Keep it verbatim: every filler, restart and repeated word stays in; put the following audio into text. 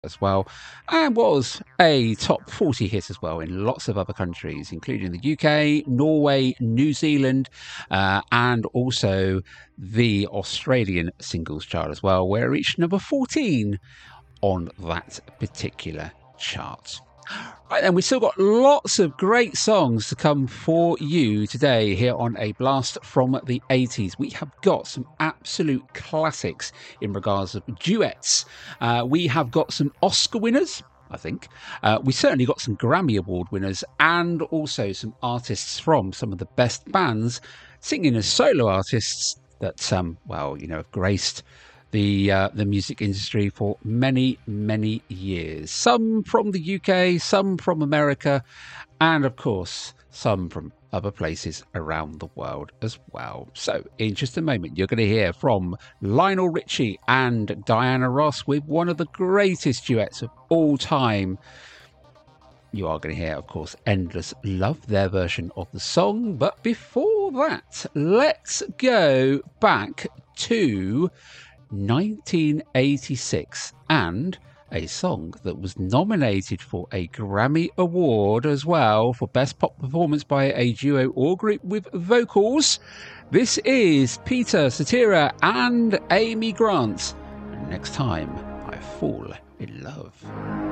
as well, and was a top forty hit as well in lots of other countries, including the U K, Norway, New Zealand, uh, and also the Australian singles chart as well, where it reached number fourteen on that particular chart. Right then, we've still got lots of great songs to come for you today here on A Blast from the eighties. We have got some absolute classics in regards of duets. Uh, we have got some Oscar winners, I think. Uh, we certainly got some Grammy Award winners, and also some artists from some of the best bands singing as solo artists that, um, well, you know, have graced the uh, the music industry for many, many years. Some from the U K, some from America, and of course, some from other places around the world as well. So in just a moment, you're going to hear from Lionel Richie and Diana Ross with one of the greatest duets of all time. You are going to hear, of course, Endless Love, their version of the song. But before that, let's go back to nineteen eighty-six and a song that was nominated for a Grammy Award as well for Best Pop Performance by a Duo or Group with Vocals. This is Peter Cetera and Amy Grant. Next Time I Fall in Love.